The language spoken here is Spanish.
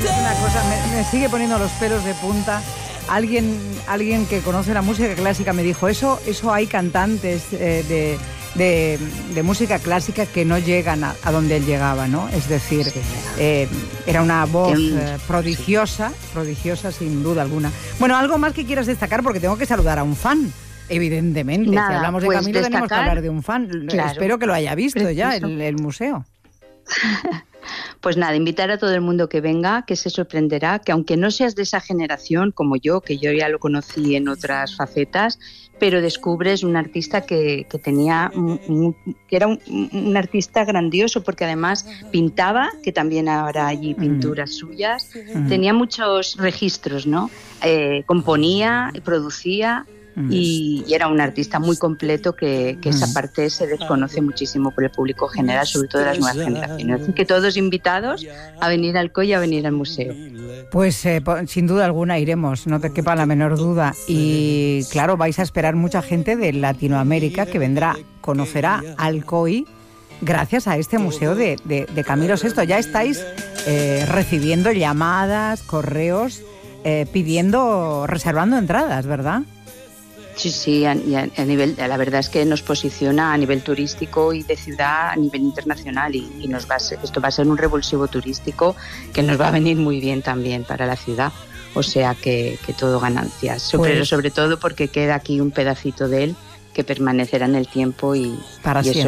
Una cosa, me sigue poniendo los pelos de punta. Alguien que conoce la música clásica me dijo, eso hay cantantes de música clásica que no llegan a donde él llegaba, ¿no? Es decir, era una voz prodigiosa sin duda alguna. Bueno, algo más que quieras destacar, porque tengo que saludar a un fan. Evidentemente, nada, si hablamos de pues Camilo tenemos que hablar de un fan. Claro, espero que lo haya visto preciso. Ya el museo. Pues nada, invitar a todo el mundo que venga, que se sorprenderá, que aunque no seas de esa generación como yo, que yo ya lo conocí en otras facetas, pero descubres un artista que era un artista grandioso, porque además pintaba, que también habrá allí pinturas suyas, tenía muchos registros, ¿no? Componía, producía. Y era un artista muy completo que esa parte se desconoce muchísimo por el público general, sobre todo de las nuevas generaciones. Así que todos invitados a venir al COI y a venir al museo. Pues sin duda alguna iremos, no te quepa la menor duda. Y claro, vais a esperar mucha gente de Latinoamérica que conocerá al COI gracias a este museo de Camilo VI. Ya estáis recibiendo llamadas, correos, reservando entradas, ¿verdad? Sí, a nivel, la verdad es que nos posiciona a nivel turístico y de ciudad a nivel internacional y esto va a ser un revulsivo turístico que nos va a venir muy bien también para la ciudad, o sea que todo ganancias, pero sobre todo porque queda aquí un pedacito de él que permanecerá en el tiempo y para siempre.